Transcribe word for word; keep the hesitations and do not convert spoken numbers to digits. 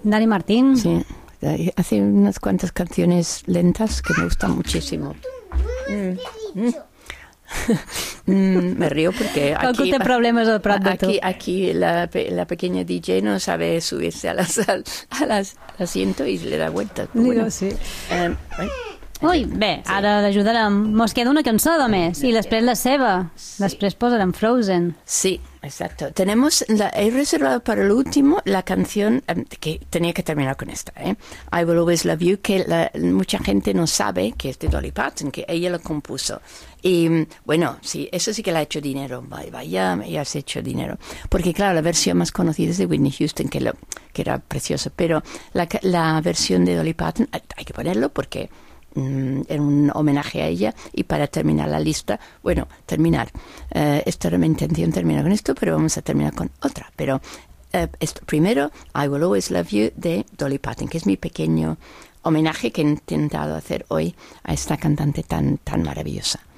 Dani Martín. Sí, hace unas cuantas canciones lentas que me gustan muchísimo. Mm. Mm. mm, me río porque aquí, té problemes al prop de tu. Aquí, aquí la, la pequeña D J no sabe subirse a las, al, a las, al asiento y le da vueltas. Bueno, sí. Um, bueno. Ui, bé, ara l'ajudarem. Mos queda una cançó només, i després la seva. Sí. Després posarem Frozen. Sí, exacto. Tenemos, la, he reservado para el último la canción, um, que tenía que terminar con esta, ¿eh? I Will Always Love You, que la, mucha gente no sabe que es de Dolly Parton, que ella lo compuso. Y bueno, sí, eso sí que le ha hecho dinero. Vaya, ya has hecho dinero. Porque claro, la versión más conocida es de Whitney Houston, que, lo, que era preciosa. Pero la, la versión de Dolly Parton, hay que ponerlo porque en un homenaje a ella. Y para terminar la lista, bueno, terminar, uh, esta era mi intención, terminar con esto, pero vamos a terminar con otra. Pero uh, esto, primero, I Will Always Love You de Dolly Parton, que es mi pequeño homenaje que he intentado hacer hoy a esta cantante tan, tan maravillosa.